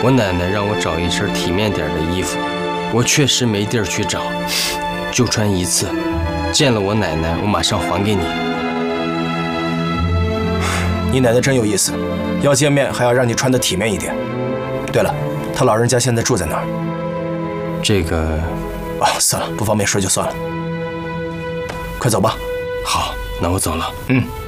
我奶奶让我找一身体面点的衣服，我确实没地儿去找，就穿一次。见了我奶奶，我马上还给你。 你奶奶真有意思，要见面还要让你穿得体面一点。对了，她老人家现在住在哪儿？ 这个…… 哦，算了，不方便说就算了。快走吧。 好，那我走了。 嗯。